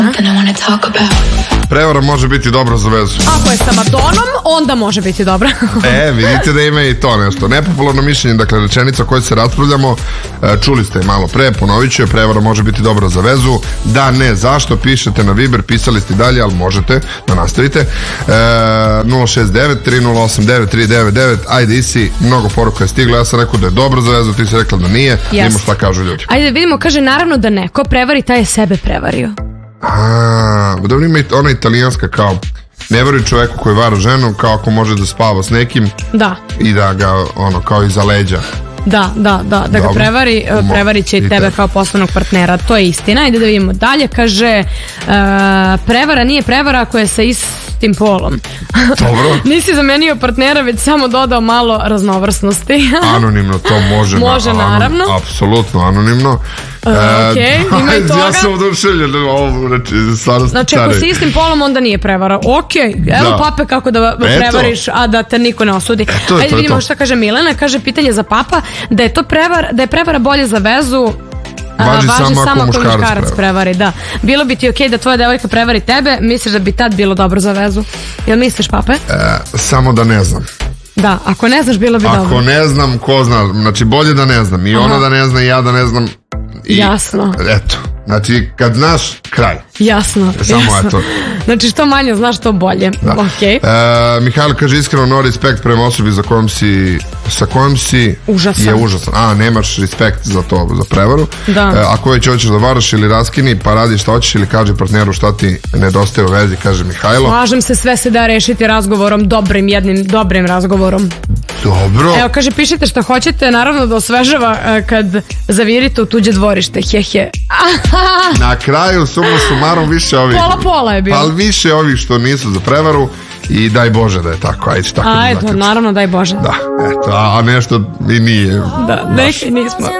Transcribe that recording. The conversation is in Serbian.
Prevara može biti dobra za vezu. Ako je sa Madonom, onda može biti dobra. Vidite da ima i to nešto. Nepopularno mišljenje, dakle rečenica o kojoj se raspravljamo, čuli ste malo pre, ponovit ću je, prevara može biti dobra za vezu. Da, ne, zašto? Pišete na Viber, pisali ste dalje, ali možete da nastavite. 069-3089-399. Ajde, Isi, mnogo poruka je stigla, ja sam rekao da je dobro za vezu, ti si rekla da nije, vidimo šta kažu ljudi. Ajde vidimo, kaže naravno da ne, ko prevari taj je sebe prevario. Dobro, ima i ona italijanska kao ne veruj čoveku koji vara ženu kao ako može da spava s nekim i da ga ono kao iza leđa da ga prevari, prevari će i tebe kao poslovnog partnera, to je istina. Ajde da vidimo dalje, kaže prevara nije prevara ako je sa istim polom. Dobro. Nisi zamenio partnera, već samo dodao malo raznovrsnosti. Anonimno to može. Može, naravno. Apsolutno anonimno. Ima i toga. Ja sam oduševljen. Znači ako si istim polom onda nije prevara. Evo pape kako da prevariš, a da te niko ne osudi. Ajde vidimo šta kaže Milena. Kaže pitanje za papa, da je prevara bolje za vezu. Važi samo ako muškarac prevari, da. Bilo bi ti okej da tvoja devojka prevari tebe, misliš da bi tad bilo dobro za vezu? Jel misliš, pape? Samo da ne znam. Da, ako ne znaš bilo bi dobro. Ako ne znam, ko zna, znači bolje da ne znam. I ona da ne zna i ja da ne znam. Jasno. Eto, znači kad znaš, kraj. Jasno. Samo eto. Znači što manje znaš, to bolje. Mihajlo kaže iskreno no respekt prema osobi sa kojom si je užasan. Nemaš respekt za to, za prevaru. Ako već hoćeš da varaš ili raskini, pa radi šta hoćeš ili kaži partneru šta ti nedostaje u vezi, kaže Mihajlo. Slažem se, sve se da rešiti razgovorom, dobrim razgovorom. Dobro. Evo, kaže, pišite što hoćete, naravno da osvežava kad zavirite u tuđe dvorište, hehe. Na kraju, suma sumarom, više ovih... Pola je bilo. Ali više ovih što nisu za prevaru i daj Bože da je tako. Ajde, naravno, daj Bože. Da, eto, a nešto i nije. Da, neki nismo.